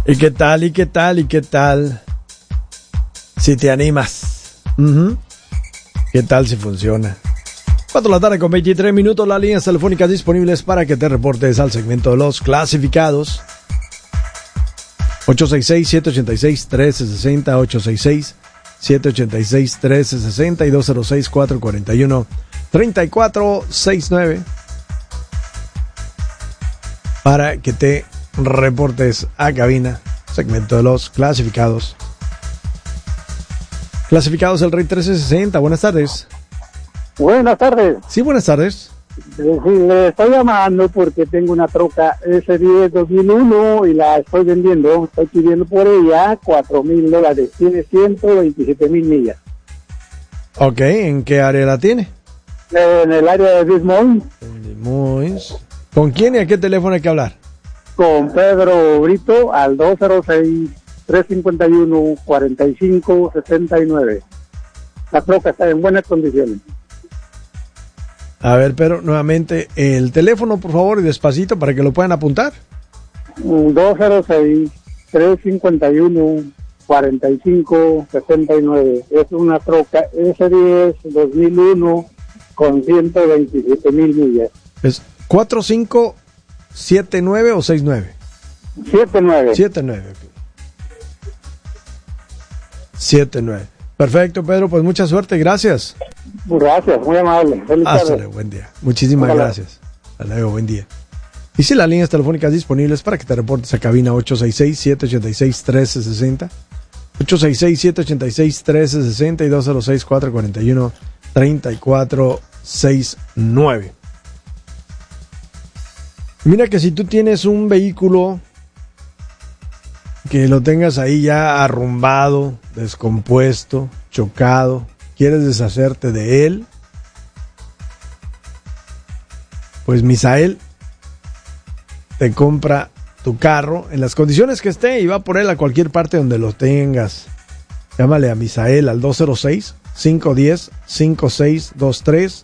¿Y qué tal? ¿Y qué tal? ¿Y qué tal? Si te animas. ¿Qué tal si funciona? 4 de la tarde con 23 minutos, las líneas telefónicas disponibles para que te reportes al segmento de los clasificados. 866-786-1360, 866-786-1360 y 206-441-3469 para que te reportes a cabina, segmento de los clasificados. Clasificados el Rey 1360, buenas tardes. Buenas tardes. Sí, buenas tardes. Le estoy llamando porque tengo una troca S10 2001 y la estoy vendiendo. Estoy pidiendo por ella $4,000. Tiene 127,000 millas. Ok, ¿en qué área la tiene? En el área de Des Moines. En Des Moines. ¿Con quién y a qué teléfono hay que hablar? Con Pedro Brito al 206-351-4569. La troca está en buenas condiciones. A ver, pero nuevamente el teléfono, por favor, y despacito para que lo puedan apuntar. 206-351-4569. Es una troca S10 2001 con 127,000 millas. ¿Es 4579 o 69? 79. 79. Perfecto, Pedro, pues mucha suerte, gracias. Gracias, muy amable. Feliz Hasta tarde. luego, buen día. Muchísimas gracias. Hasta luego, buen día. Y si las líneas telefónicas disponibles para que te reportes a cabina 866-786-1360, 866-786-1360 y 206-441-3469. Mira que si tú tienes un vehículo que lo tengas ahí ya arrumbado, descompuesto, chocado, quieres deshacerte de él, pues Misael te compra tu carro en las condiciones que esté y va por él a cualquier parte donde lo tengas. Llámale a Misael al 206-510-5623,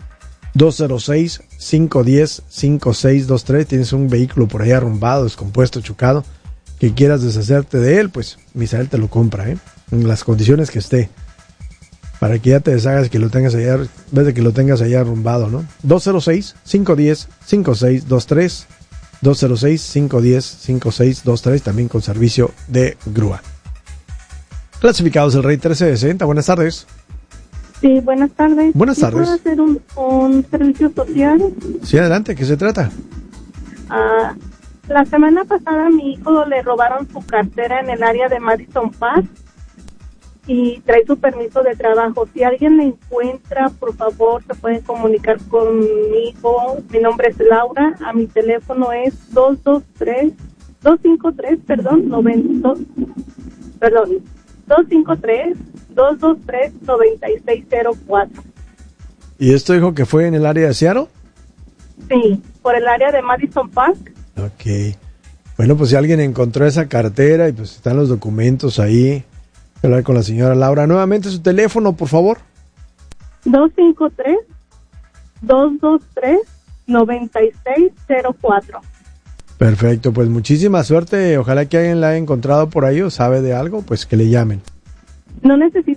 206-510-5623. Tienes un vehículo por ahí arrumbado, descompuesto, chocado, que quieras deshacerte de él, pues Misael te lo compra, en las condiciones que esté, para que ya te deshagas, que lo tengas allá, en vez de que lo tengas allá arrumbado, ¿no? 206-510-5623, 206-510-5623, también con servicio de grúa. Clasificados el Rey 1360, buenas tardes. Sí, buenas tardes. Buenas tardes. ¿Puedo hacer un servicio social? Sí, adelante, ¿qué se trata? La semana pasada a mi hijo le robaron su cartera en el área de Madison Park y trae su permiso de trabajo. Si alguien le encuentra, por favor, se pueden comunicar conmigo. Mi nombre es Laura. A mi teléfono es 253-223-9604. ¿Y esto dijo que fue en el área de Seattle? Sí, por el área de Madison Park. Ok. Bueno, pues si alguien encontró esa cartera y pues están los documentos ahí, voy a hablar con la señora Laura. Nuevamente su teléfono, por favor. 253-223-9604. Perfecto, pues muchísima suerte. Ojalá que alguien la haya encontrado por ahí o sabe de algo, pues que le llamen. No necesito